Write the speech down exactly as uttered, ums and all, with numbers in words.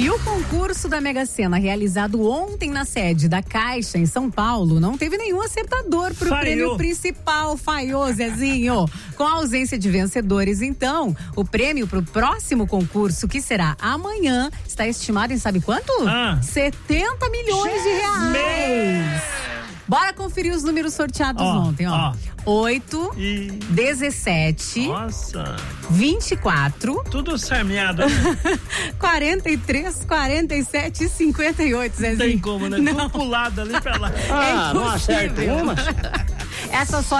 E o concurso da Mega Sena, realizado ontem na sede da Caixa, em São Paulo, não teve nenhum acertador pro Falhou. prêmio principal. Falhou, Zezinho. Com a ausência de vencedores, então, o prêmio pro próximo concurso, que será amanhã, está estimado em sabe quanto? Ah. setenta milhões de reais. Bora conferir os números sorteados Ó, ontem, ó. oito, E... dezessete, Nossa, vinte e quatro, tudo semeado, né? quarenta e três, quarenta e sete e cinquenta e oito, Zezinho. Não tem como, né? Não. Tudo pulado ali pra lá. Ah, É não acerta impossível. uma? Essa sorte